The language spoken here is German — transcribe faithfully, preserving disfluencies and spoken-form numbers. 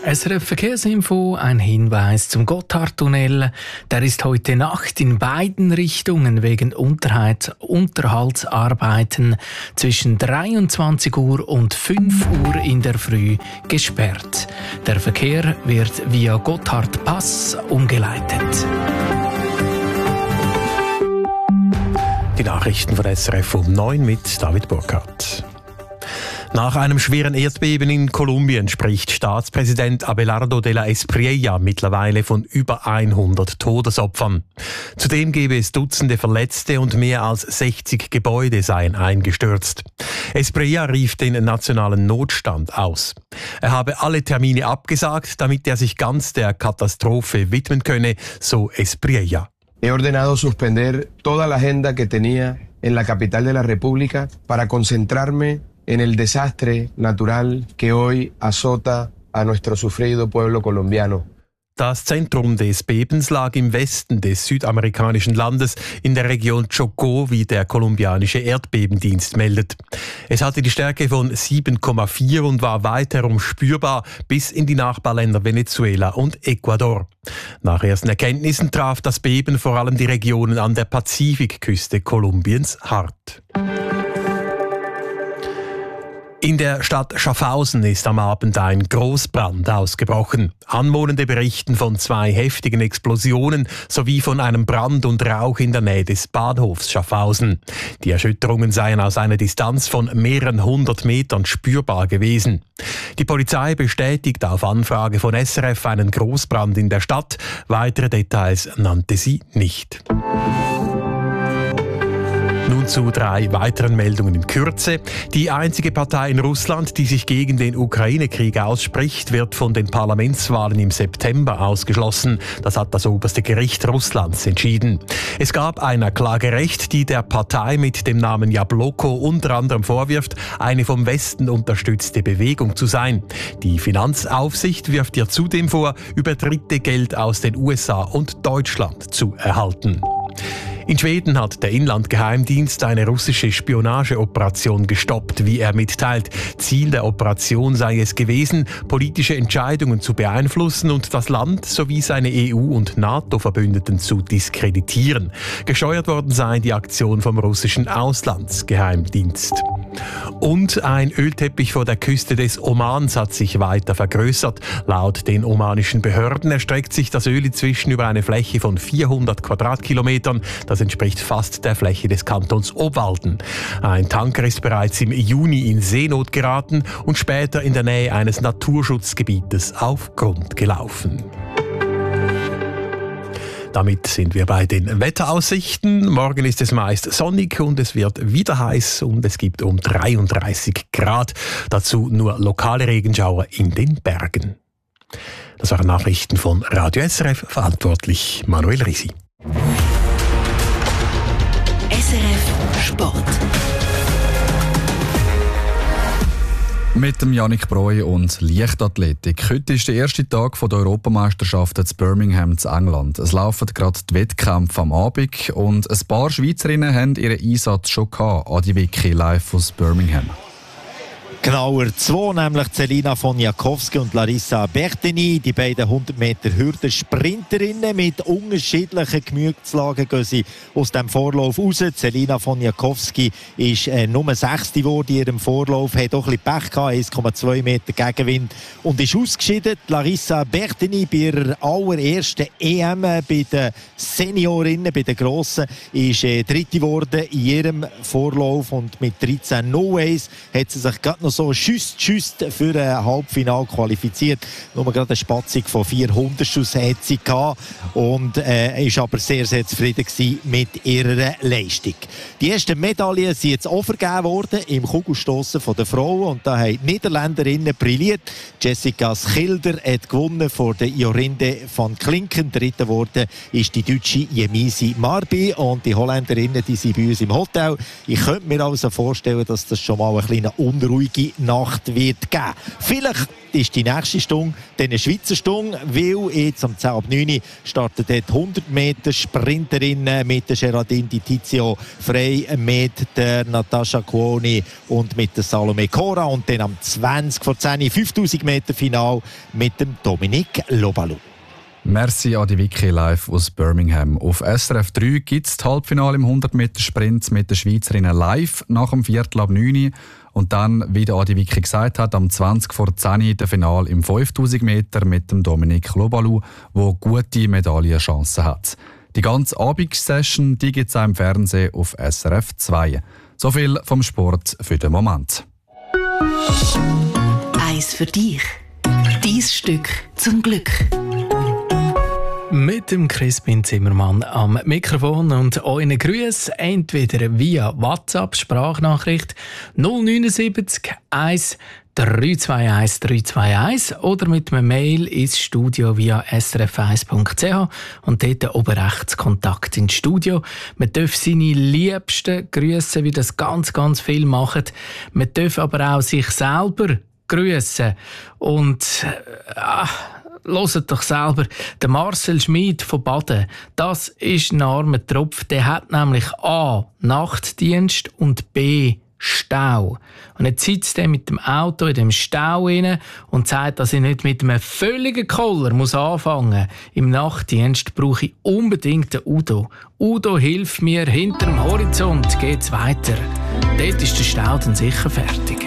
S R F Verkehrsinfo, ein Hinweis zum Gotthardtunnel. Der ist heute Nacht in beiden Richtungen wegen Unterhalt, Unterhaltsarbeiten zwischen dreiundzwanzig Uhr und fünf Uhr in der Früh gesperrt. Der Verkehr wird via Gotthardpass umgeleitet. Die Nachrichten von S R F um neun mit David Burkhardt. Nach einem schweren Erdbeben in Kolumbien spricht Staatspräsident Abelardo de la Espriella mittlerweile von über hundert Todesopfern. Zudem gebe es Dutzende Verletzte und mehr als sechzig Gebäude seien eingestürzt. Espriella rief den nationalen Notstand aus. Er habe alle Termine abgesagt, damit er sich ganz der Katastrophe widmen könne, so Espriella. He ordenado suspender toda la agenda que tenía en la capital de la República para concentrarme en el desastre natural que hoy azota a nuestro sufrido pueblo colombiano. Das Zentrum des Bebens lag im Westen des südamerikanischen Landes in der Region Chocó, wie der kolumbianische Erdbebendienst meldet. Es hatte die Stärke von sieben Komma vier und war weiterum spürbar bis in die Nachbarländer Venezuela und Ecuador. Nach ersten Erkenntnissen traf das Beben vor allem die Regionen an der Pazifikküste Kolumbiens hart. In der Stadt Schaffhausen ist am Abend ein Großbrand ausgebrochen. Anwohnende berichten von zwei heftigen Explosionen sowie von einem Brand und Rauch in der Nähe des Bahnhofs Schaffhausen. Die Erschütterungen seien aus einer Distanz von mehreren hundert Metern spürbar gewesen. Die Polizei bestätigt auf Anfrage von S R F einen Großbrand in der Stadt. Weitere Details nannte sie nicht. Nun zu drei weiteren Meldungen in Kürze. Die einzige Partei in Russland, die sich gegen den Ukraine-Krieg ausspricht, wird von den Parlamentswahlen im September ausgeschlossen. Das hat das oberste Gericht Russlands entschieden. Es gab ein Klagerecht, die der Partei mit dem Namen Jabloko unter anderem vorwirft, eine vom Westen unterstützte Bewegung zu sein. Die Finanzaufsicht wirft ihr zudem vor, über Dritte Geld aus den U S A und Deutschland zu erhalten. In Schweden hat der Inlandgeheimdienst eine russische Spionageoperation gestoppt, wie er mitteilt. Ziel der Operation sei es gewesen, politische Entscheidungen zu beeinflussen und das Land sowie seine E U- und NATO-Verbündeten zu diskreditieren. Gesteuert worden sei die Aktion vom russischen Auslandsgeheimdienst. Und ein Ölteppich vor der Küste des Omans hat sich weiter vergrößert. Laut den omanischen Behörden erstreckt sich das Öl inzwischen über eine Fläche von vierhundert Quadratkilometern. Das entspricht fast der Fläche des Kantons Obwalden. Ein Tanker ist bereits im Juni in Seenot geraten und später in der Nähe eines Naturschutzgebietes auf Grund gelaufen. Damit sind wir bei den Wetteraussichten. Morgen ist es meist sonnig und es wird wieder heiß und es gibt um dreiunddreißig Grad. Dazu nur lokale Regenschauer in den Bergen. Das waren Nachrichten von Radio S R F, verantwortlich Manuel Risi. S R F Sport. Mit dem Yannick Breu und Leichtathletik. Heute ist der erste Tag der Europameisterschaft in Birmingham in England. Es laufen gerade die Wettkämpfe am Abend und ein paar Schweizerinnen haben ihren Einsatz schon gehabt an die Wiki live aus Birmingham. Genauer zwei, nämlich Celina Fonjakowski und Larissa Bertini. Die beiden hundert Meter Hürden-Sprinterinnen mit unterschiedlichen Gemütslagen gehen sie aus dem Vorlauf raus. Celina Fonjakowski ist äh, Nummer sechste geworden in ihrem Vorlauf, hat auch ein bisschen Pech gehabt, eins Komma zwei Meter Gegenwind und ist ausgeschieden. Larissa Bertini bei ihrer allerersten E M bei den Seniorinnen, bei den Grossen, ist äh, dritte geworden in ihrem Vorlauf und mit dreizehn null eins hat sie sich gerade noch so schüsst, schüsst für ein Halbfinale qualifiziert. Nur gerade eine Spatzung von vierhundert Schuss hat sie gehabt und äh, ist aber sehr, sehr zufrieden gewesen mit ihrer Leistung. Die ersten Medaillen sind jetzt auch vergeben worden im Kugelstossen der Frauen und da haben die Niederländerinnen brilliert. Jessica Schilder hat gewonnen vor der Jorinde van Klinken. Dritte geworden ist die deutsche Jemisi Marbi und die Holländerinnen, die sind bei uns im Hotel. Ich könnte mir also vorstellen, dass das schon mal eine kleine unruhige ruhige Nacht wird geben. Vielleicht ist die nächste Stunde dann eine Schweizer Stunde, weil jetzt um zehn ab neun startet dort hundert Meter Sprinterinnen mit der Geraldine Di Tizio frei, mit der Natascha Cuoni und mit der Salome Cora und dann am zwanzig vor zehn fünftausend Meter Final mit dem Dominique Lobalu. Merci an die Vicky live aus Birmingham. Auf S R F drei gibt es das Halbfinale im hundert Meter Sprint mit den Schweizerinnen live nach dem Viertel ab neun. Und dann, wie der Adi Vicky gesagt hat, am zwanzig vor zehn der Final im fünftausend Meter mit dem Dominique Lobalu, der gute Medaillenchancen hat. Die ganze Abendssession gibt es auch im Fernsehen auf S R F zwei. So viel vom Sport für den Moment. Eis für dich. Dein Stück zum Glück. Mit dem Crispin Zimmermann am Mikrofon und euren Grüßen entweder via WhatsApp-Sprachnachricht null neun sieben eins drei zwei eins drei zwei eins oder mit einem Mail ins Studio via s r f eins punkt c h und dort oben rechts Kontakt ins Studio. Man darf seine Liebsten grüßen, wie das ganz, ganz viel machen. Man darf aber auch sich selber grüßen und äh, hört doch selber, der Marcel Schmid von Baden, das ist ein armer Tropf, der hat nämlich A. Nachtdienst und B. Stau. Und jetzt sitzt er mit dem Auto in dem Stau rein und sagt, dass ich nicht mit einem völligen Koller muss anfangen. Im Nachtdienst brauche ich unbedingt den Udo. Udo, hilf mir, hinterm Horizont geht's weiter. Dort ist der Stau dann sicher fertig.